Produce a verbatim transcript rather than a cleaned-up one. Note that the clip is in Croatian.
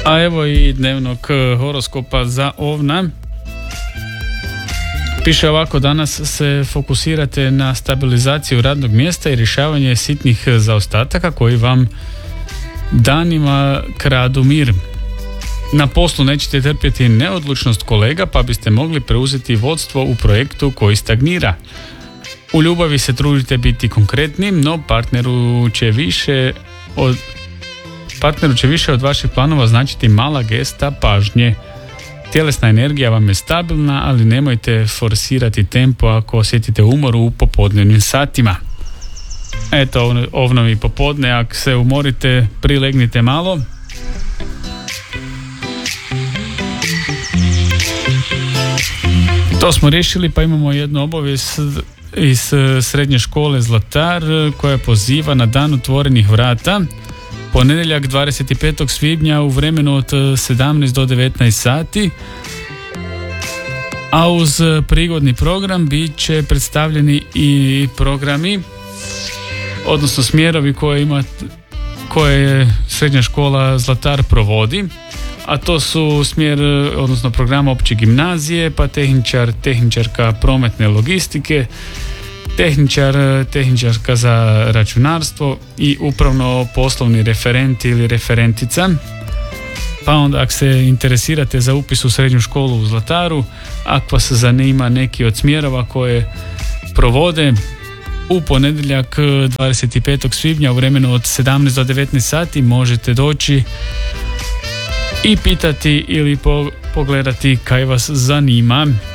A evo i dnevnog horoskopa za Ovna. Piše ovako: danas se fokusirate na stabilizaciju radnog mjesta i rješavanje sitnih zaostataka koji vam danima kradu mir. Na poslu nećete trpjeti neodlučnost kolega, pa biste mogli preuzeti vodstvo u projektu koji stagnira. U ljubavi se trudite biti konkretnim, no partneru će više od partneru će više od vaših planova značiti mala gesta pažnje. Tjelesna energija vam je stabilna, ali nemojte forsirati tempo ako osjetite umor u popodnevnim satima. Eto, Ovnovi popodne, ako se umorite, prilegnite malo. To smo riješili, pa imamo jednu obavijest iz srednje škole Zlatar koja poziva na dan otvorenih vrata. Ponedjeljak dvadeset petog svibnja u vremenu od sedamnaest do devetnaest sati, a uz prigodni program bit će predstavljeni i programi, odnosno smjerovi koje ima, koje srednja škola Zlatar provodi, a to su smjer, odnosno program opće gimnazije, pa tehničar, tehničarka prometne logistike, tehničar, tehničarka za računarstvo i upravno poslovni referent ili referentica. Pa onda ako se interesirate za upis u srednju školu u Zlataru, ako vas zanima neki od smjerova koje provode, u ponedjeljak dvadeset petog svibnja u vremenu od sedamnaest do devetnaest sati možete doći i pitati ili po, pogledati kaj vas zanima.